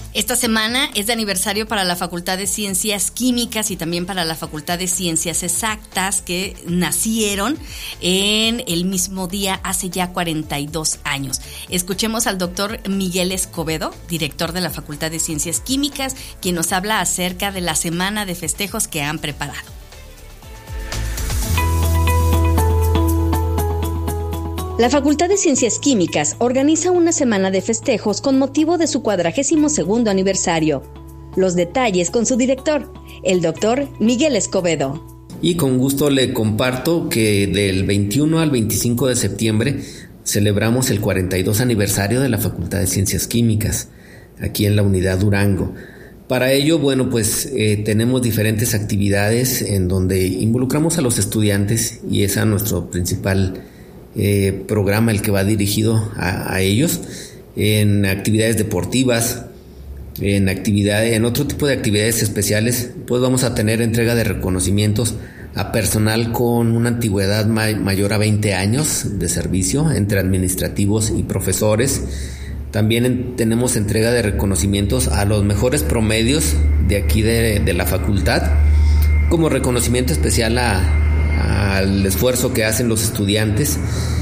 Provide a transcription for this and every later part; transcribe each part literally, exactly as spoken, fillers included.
Esta semana es de aniversario para la Facultad de Ciencias Químicas y también para la Facultad de Ciencias Exactas, que nacieron en el mismo día hace ya cuarenta y dos años. Escuchemos al doctor Miguel Escobedo, director de la Facultad de Ciencias Químicas, quien nos habla acerca de la semana de festejos que han preparado. La Facultad de Ciencias Químicas organiza una semana de festejos con motivo de su cuadragésimo segundo aniversario. Los detalles con su director, el doctor Miguel Escobedo. Y con gusto le comparto que del veintiuno al veinticinco de septiembre celebramos el cuarenta y dos aniversario de la Facultad de Ciencias Químicas, aquí en la Unidad Durango. Para ello, bueno, pues eh, tenemos diferentes actividades en donde involucramos a los estudiantes y esa es nuestro principal Eh, programa, el que va dirigido a, a ellos, en actividades deportivas, en actividades, en otro tipo de actividades especiales. Pues vamos a tener entrega de reconocimientos a personal con una antigüedad ma- mayor a veinte años de servicio, entre administrativos y profesores. También en, tenemos entrega de reconocimientos a los mejores promedios de aquí de, de la facultad, como reconocimiento especial a al esfuerzo que hacen los estudiantes.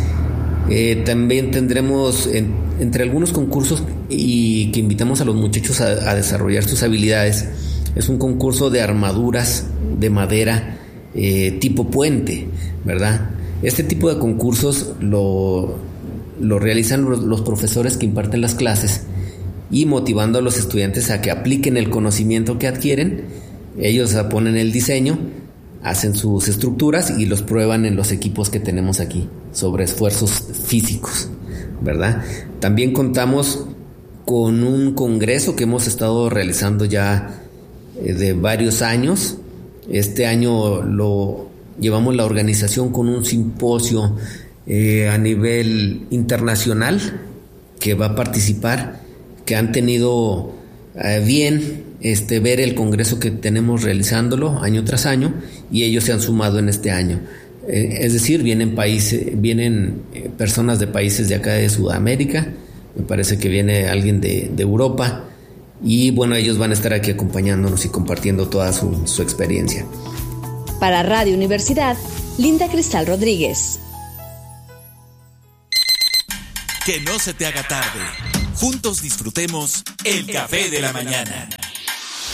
Eh, también tendremos en, entre algunos concursos y que invitamos a los muchachos a, a desarrollar sus habilidades. Es un concurso de armaduras de madera eh, tipo puente, ¿verdad? Este tipo de concursos lo, lo realizan los, los profesores que imparten las clases y motivando a los estudiantes a que apliquen el conocimiento que adquieren. Ellos ponen el diseño, hacen sus estructuras y los prueban en los equipos que tenemos aquí sobre esfuerzos físicos, ¿verdad? También contamos con un congreso que hemos estado realizando ya eh, de varios años. Este año lo llevamos la organización con un simposio eh, a nivel internacional que va a participar, que han tenido eh, bien Este, ver el congreso que tenemos realizándolo año tras año, y ellos se han sumado en este año. Eh, es decir, vienen países, vienen eh, personas de países de acá de Sudamérica, me parece que viene alguien de, de Europa, y bueno, ellos van a estar aquí acompañándonos y compartiendo toda su, su experiencia. Para Radio Universidad, Linda Cristal Rodríguez. Que no se te haga tarde. Juntos disfrutemos el café de la mañana.